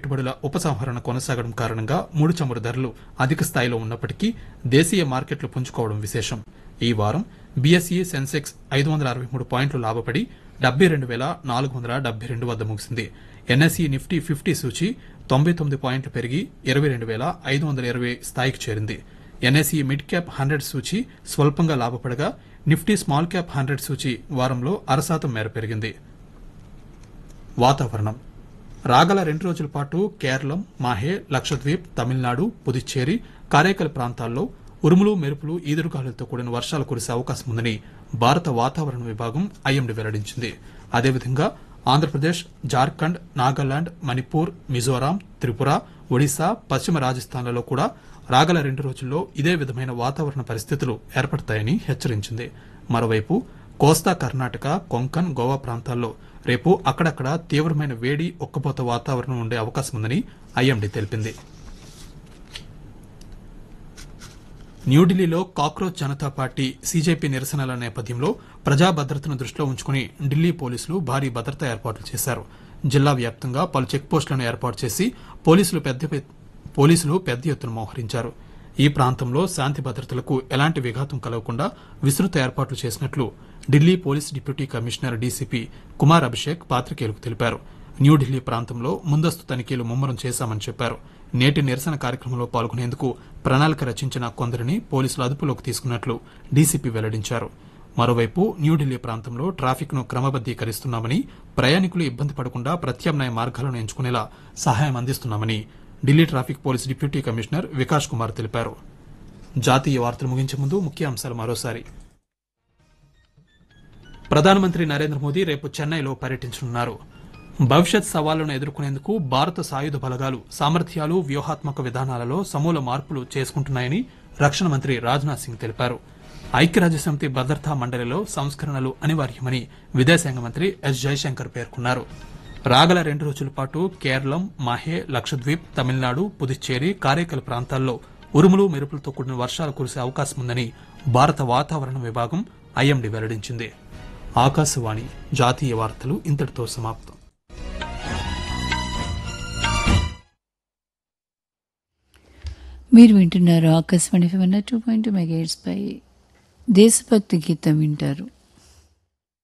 పెట్టుబడుల ఉపసంహరణ కొనసాగడం కారణంగా ముడి చమురు ధరలు అధిక స్థాయిలో ఉన్నప్పటికీ దేశీయ మార్కెట్లు పుంజుకోవడం విశేషం. ఈ వారం బీఎస్ఈ సెన్సెక్స్ 563 పాయింట్లు లాభపడి 72,472 వద్ద ముగిసింది. ఎన్ఎస్ఈ నిఫ్టీ 50 సూచీ 99 పాయింట్లు పెరిగి 22,520 స్థాయికి చేరింది. ఎన్ఎస్ఈ మిడ్ క్యాప్ 100 సూచీ స్వల్పంగా లాభపడగా నిఫ్టీ స్మాల్ క్యాప్ 100 సూచీ వారంలో 0.5% మేర పెరిగింది. వాతావరణం రాగల 2 రోజుల పాటు కేరళం, మాహే, లక్షద్వీప్, తమిళనాడు, పుదుచ్చేరి, కారైకల్ ప్రాంతాల్లో ఉరుములు, మెరుపులు, ఈదురుగాలులతో కూడిన వర్షాలు కురిసే అవకాశం ఉందని భారత వాతావరణ విభాగం ఐఎండీ వెల్లడించింది. అదేవిధంగా ఆంధ్రప్రదేశ్, జార్ఖండ్, నాగాలాండ్, మణిపూర్, మిజోరాం, త్రిపుర, ఒడిశా, పశ్చిమ రాజస్థాన్లలో కూడా రాగల 2 రోజుల్లో ఇదే విధమైన వాతావరణ పరిస్థితులు ఏర్పడతాయని హెచ్చరించింది. మరోవైపు కోస్తా కర్ణాటక, కొంకన్, గోవా ప్రాంతాల్లో రేపు అక్కడక్కడ తీవ్రమైన వేడి, ఉక్కపోత వాతావరణం ఉండే అవకాశం ఉందని ఐఎండీ తెలిపింది. న్యూఢిల్లీలో కాక్రోచ్ జనతా పార్టీ సీజేపీ నిరసనల నేపథ్యంలో ప్రజా భద్రతను దృష్టిలో ఉంచుకుని ఢిల్లీ పోలీసులు భారీ భద్రతా ఏర్పాట్లు చేశారు. జిల్లా వ్యాప్తంగా పలు చెక్పోస్టులను ఏర్పాటు చేసి పోలీసులు పెద్ద ఎత్తున మోహరించారు. ఈ ప్రాంతంలో శాంతి భద్రతలకు ఎలాంటి విఘాతం కలగకుండా విస్తృత ఏర్పాట్లు చేసినట్లు Delhi police deputy commissioner DCP Kumar Abhishek పాత్రికేయులకు తెలిపారు. న్యూఢిల్లీ ప్రాంతంలో ముందస్తు తనిఖీలు ముమ్మరం చేశామని చెప్పారు. నేటి నిరసన కార్యక్రమంలో పాల్గొనేందుకు ప్రణాళిక రచించిన కొందరిని పోలీసులు అదుపులోకి తీసుకున్నట్లు డీసీపీ వెల్లడించారు. మరోవైపు న్యూఢిల్లీ ప్రాంతంలో ట్రాఫిక్ ను క్రమబద్దీకరిస్తున్నామని, ప్రయాణికులు ఇబ్బంది పడకుండా ప్రత్యామ్నాయ మార్గాలను ఎంచుకునేలా సహాయం అందిస్తున్నామని Delhi traffic police deputy commissioner Vikas Kumar తెలిపారు. జాతీయ వార్తలు ముగించే ముందు ముఖ్యాంశాలు మరోసారి. ప్రధానమంత్రి నరేంద్ర మోదీ రేపు చెన్నైలో పర్యటించనున్నారు. భవిష్యత్ సవాళ్లను ఎదుర్కొనేందుకు భారత సాయుధ బలగాలు సామర్థ్యాలు, వ్యూహాత్మక విధానాలలో సమూల మార్పులు చేసుకుంటున్నాయని రక్షణ మంత్రి రాజ్నాథ్ సింగ్ తెలిపారు. ఐక్యరాజ్యసమితి భద్రతా మండలిలో సంస్కరణలు అనివార్యమని విదేశాంగ మంత్రి ఎస్ జైశంకర్ పేర్కొన్నారు. రాగల 2 రోజుల పాటు కేరళం, మాహే, లక్షద్వీప్, తమిళనాడు, పుదుచ్చేరి, కారైకల్ ప్రాంతాల్లో ఉరుములు, మెరుపులతో కూడిన వర్షాలు కురిసే అవకాశం ఉందని భారత వాతావరణ విభాగం ఐఎండీ వెల్లడించింది. ఆకాశవాణి జాతీయ వార్తలు ఇంతటితో సమాప్తం. మీరు వింటున్నారు ఆకాశవాణి 2.2 మెగాహెర్ట్జ్ పై దేశభక్తి గీతం వింటారు.